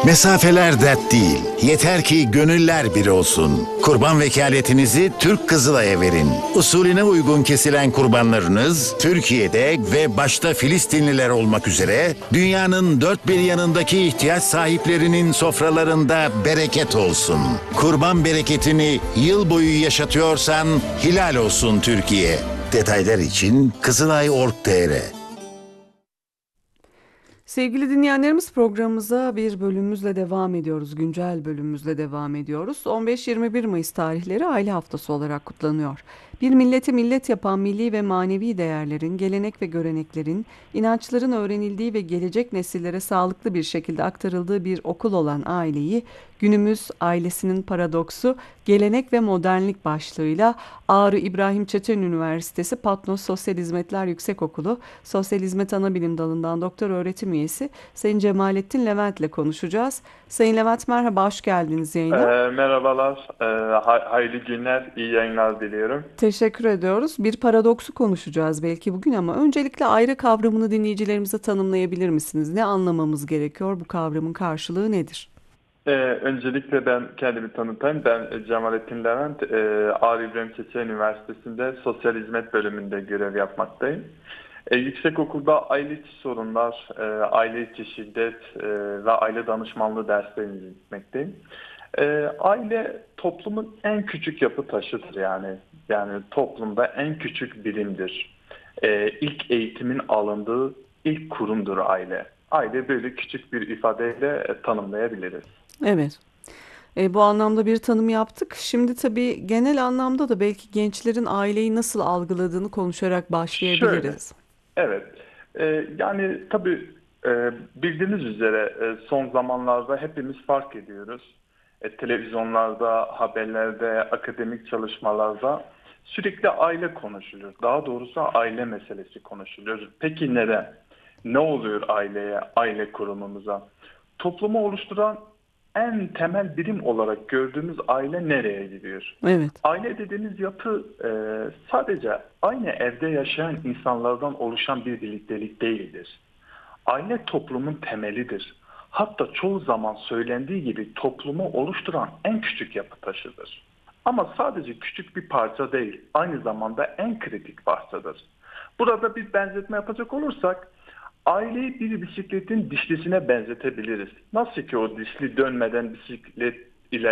Mesafeler dert değil. Yeter ki gönüller bir olsun. Kurban vekaletinizi Türk Kızılay'a verin. Usulüne uygun kesilen kurbanlarınız Türkiye'de ve başta Filistinliler olmak üzere dünyanın dört bir yanındaki ihtiyaç sahiplerinin sofralarında bereket olsun. Kurban bereketini yıl boyu yaşatıyorsan hilal olsun Türkiye. Detaylar için Kızılay.org.tr. Sevgili dinleyenlerimiz, programımıza bir bölümümüzle devam ediyoruz. Güncel bölümümüzle devam ediyoruz. 15-21 Mayıs tarihleri Aile Haftası olarak kutlanıyor. Bir milleti millet yapan milli ve manevi değerlerin, gelenek ve göreneklerin, inançların öğrenildiği ve gelecek nesillere sağlıklı bir şekilde aktarıldığı bir okul olan aileyi günümüz ailesinin paradoksu gelenek ve modernlik başlığıyla Ağrı İbrahim Çetin Üniversitesi Patnos Sosyal Hizmetler Yüksekokulu Sosyal Hizmet Anabilim Dalı'ndan doktor öğretim üyesi Sayın Cemalettin Levent ile konuşacağız. Sayın Levent, merhaba, hoş geldiniz yayına. Merhabalar, hayırlı günler, iyi yayınlar diliyorum. Teşekkür ediyoruz. Bir paradoksu konuşacağız belki bugün ama öncelikle ayrı kavramını dinleyicilerimize tanımlayabilir misiniz? Ne anlamamız gerekiyor? Bu kavramın karşılığı nedir? Öncelikle ben kendimi tanıtayım. Ben Cemalettin Levent, Ağrı İbrahim Çetin Üniversitesi'nde Sosyal Hizmet bölümünde görev yapmaktayım. Yüksekokulda aile içi sorunlar, aile içi şiddet ve aile danışmanlığı derslerini izletmekteyim. Aile toplumun en küçük yapı taşıdır yani. Yani toplumda en küçük birimdir. İlk eğitimin alındığı ilk kurumdur aile. Aile böyle küçük bir ifadeyle tanımlayabiliriz. Evet. Bu anlamda bir tanım yaptık. Şimdi tabii genel anlamda da belki gençlerin aileyi nasıl algıladığını konuşarak Şöyle, başlayabiliriz. evet. Yani tabii bildiğiniz üzere son zamanlarda hepimiz fark ediyoruz. Televizyonlarda, haberlerde, akademik çalışmalarda sürekli aile konuşuluyor. Daha doğrusu aile meselesi konuşuluyor. Peki neden? Ne oluyor aileye, aile kurumumuza? Toplumu oluşturan en temel birim olarak gördüğümüz aile nereye gidiyor? Evet. Aile dediğimiz yapı sadece aynı evde yaşayan insanlardan oluşan bir birliktelik değildir. Aile toplumun temelidir. Hatta çoğu zaman söylendiği gibi toplumu oluşturan en küçük yapı taşıdır. Ama sadece küçük bir parça değil, aynı zamanda en kritik parçadır. Burada bir benzetme yapacak olursak, aileyi bir bisikletin dişlisine benzetebiliriz. Nasıl ki o dişli dönmeden bisiklet